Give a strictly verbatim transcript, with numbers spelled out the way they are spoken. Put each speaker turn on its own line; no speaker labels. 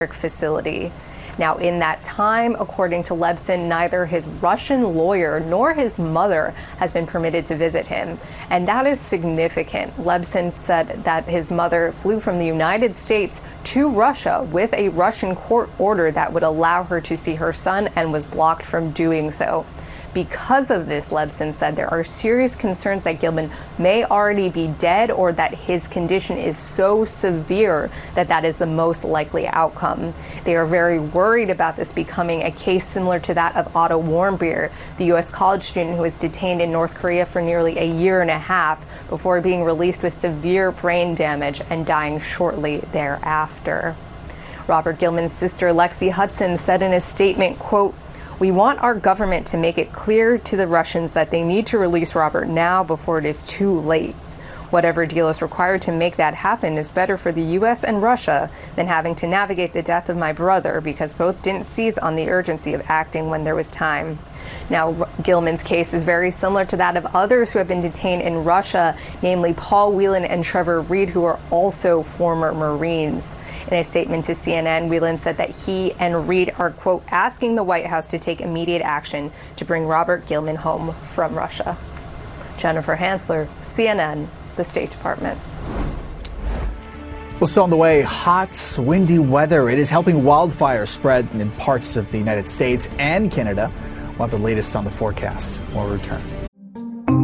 facility. Now, in that time, according to Lebson, neither his Russian lawyer nor his mother has been permitted to visit him. And that is significant. Lebson said that his mother flew from the United States to Russia with a Russian court order that would allow her to see her son and was blocked from doing so. Because of this, Lebson said there are serious concerns that Gilman may already be dead or that his condition is so severe that that is the most likely outcome. They are very worried about this becoming a case similar to that of Otto Warmbier, the U S college student who was detained in North Korea for nearly a year and a half before being released with severe brain damage and dying shortly thereafter. Robert Gilman's sister, Lexi Hudson, said in a statement, quote, "We want our government to make it clear to the Russians that they need to release Robert now before it is too late. Whatever deal is required to make that happen is better for the U S and Russia than having to navigate the death of my brother because both didn't seize on the urgency of acting when there was time." Now, Gilman's case is very similar to that of others who have been detained in Russia, namely Paul Whelan and Trevor Reed, who are also former Marines. In a statement to C N N, Whelan said that he and Reed are, quote, asking the White House to take immediate action to bring Robert Gilman home from Russia. Jennifer Hansler, C N N, the State Department.
Well, so on the way, hot, windy weather. It is helping wildfires spread in parts of the United States and Canada. We'll have the latest on the forecast when we return.